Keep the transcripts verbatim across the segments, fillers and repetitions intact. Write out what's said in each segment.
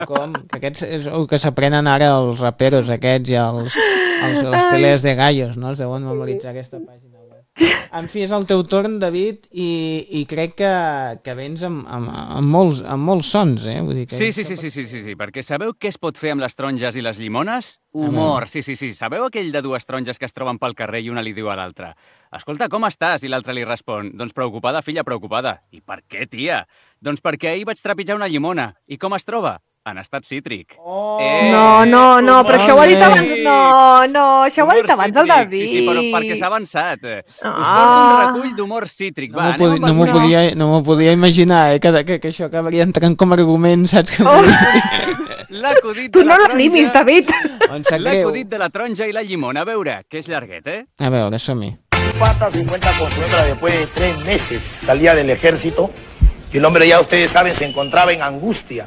Com? Que aquests és el que s'aprenen ara els raperos aquests i els, els, les pelees de gallos, no? Es deuen memoritzar aquesta pàgina web. En fi, és el teu torn, David, i, i crec que, que vens amb, amb, amb, molts, amb molts sons, eh? Vull dir que Sí, sí, sí, sí, sí, sí, sí, perquè sabeu què es pot fer amb les taronges i les llimones? Humor, sí, sí, sí. Sabeu aquell de dues taronges que es troben pel carrer i una li diu a l'altra: escolta, com estàs? I l'altra li respon: doncs preocupada, filla, preocupada. I per què, tia? Doncs perquè ahir vaig trepitjar una llimona. I com es troba? En estat cítric. Oh! Eh, No, no, no, però això ho ha dit Humor abans. No, no, això ho ha Humor dit abans el cítric, David. Sí, sí, però perquè s'ha avançat. Us Ah. porto un recull d'humor cítric. No Va, m'ho anem podia, amb no m'ho el- podia, no m'ho podia imaginar, eh? Que, que, que això acabaria entrant com a argument, saps? Que Oh. L'acudit Tu de no la l'animis, taronja... David. Em sap greu. L'acudit de la taronja i la llimona. A veure, que és llarguet, eh? A veure, som-hi. Un pata se encuentra con su hembra después de tres meses. Salía del ejército y el hombre, ya ustedes saben, se encontraba en angustia.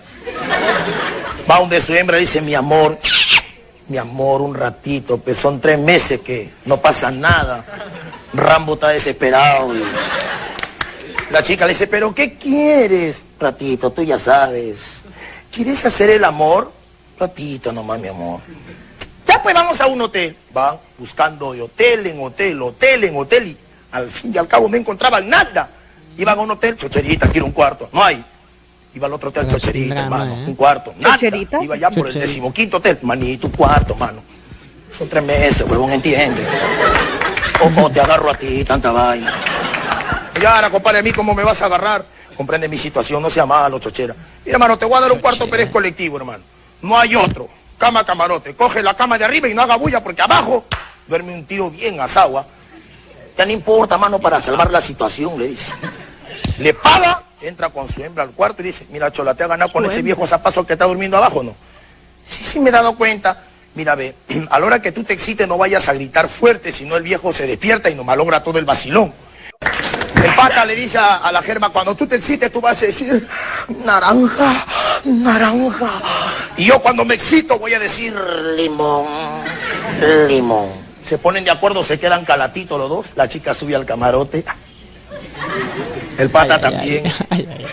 Va donde su hembra y dice: mi amor, mi amor, un ratito, pues son tres meses que no pasa nada. Rambo está desesperado. Y la chica le dice: ¿pero qué quieres? Ratito, tú ya sabes. ¿Quieres hacer el amor? Ratito nomás, mi amor. Ya pues vamos a un hotel. Van buscando de hotel en hotel, hotel en hotel y al fin y al cabo no encontraban nada. Iban a un hotel, chocherita, quiero un cuarto. No hay. Iba al otro hotel, Pero es un chocherita, drama, hermano, ¿eh? un cuarto. Nada. ¿Chocherita? Iba ya por el Chocherita. decimoquinto hotel. Manito, un cuarto, mano. Son tres meses, huevón, entiende. ¿Cómo te agarro a ti, tanta vaina? Ya, ahora, compadre, a mí, ¿cómo me vas a agarrar? Comprende mi situación, no sea malo, chochera. Mira, hermano, te voy a dar un cuarto, pero es colectivo, hermano. No hay otro. Cama camarote. Coge la cama de arriba y no haga bulla porque abajo duerme un tío bien asagua. Ya no importa, mano, para salvar la situación, le dice. Le paga, entra con su hembra al cuarto y dice: mira, chola, ¿te ha ganado con ese viejo zapazo que está durmiendo abajo, no? Sí, sí, me he dado cuenta. Mira, ve, a la hora que tú te excites no vayas a gritar fuerte, si no el viejo se despierta y nos malogra todo el vacilón. El pata le dice a, a la germa: cuando tú te excites tú vas a decir naranja, naranja. Y yo cuando me excito voy a decir limón, limón. Se ponen de acuerdo, se quedan calatitos los dos. La chica sube al camarote. El pata Ay, ay, también. ay, ay, ay.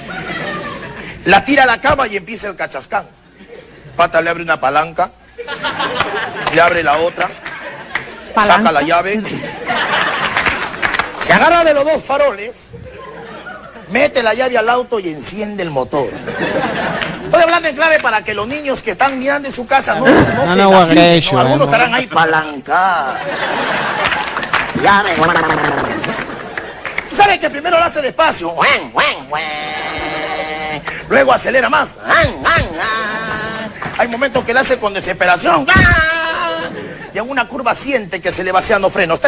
La tira a la cama y empieza el cachascán. Pata le abre una palanca, le abre la otra, ¿Palanca? saca la llave, se agarra de los dos faroles, mete la llave al auto y enciende el motor. Estoy hablando en clave para que los niños que están mirando en su casa no, no, No, se no ho imaginen, agraeixo, ¿no? eh, Algunos no. estarán ahí palanca. Llave. Tú sabes que primero lo hace despacio. Luego acelera más. Hay momentos que lo hace con desesperación. Y en una curva siente que se le vacían los frenos.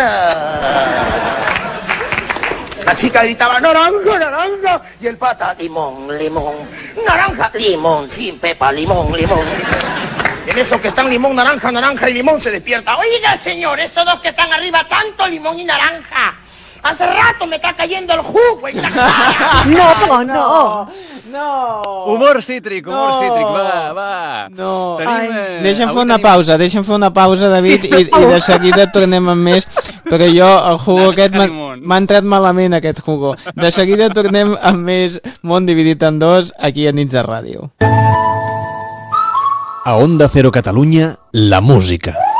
La chica gritaba: naranja, naranja. Y el pata: limón, limón. Naranja, limón, sin pepa, limón, limón. Y en eso que están limón, naranja, naranja y limón se despierta. Oiga, señor, esos dos que están arriba, tanto limón y naranja. Hace rato me está cayendo el jugo en la cara. No, no. No! Humor cítric, humor No. cítric, va, va. No. Tenim, Ai. eh, Deixa'm avui fer una tenim- pausa, deixa'm fer una pausa, David, i, Sisplau. i de seguida tornem amb més, perquè jo, el jugo Naranja aquest, m'ha- limón. m'ha entrat malament, aquest jugo. De seguida tornem amb més Món dividit en dos, aquí a Nits de Ràdio. A Onda Cero Catalunya, la música.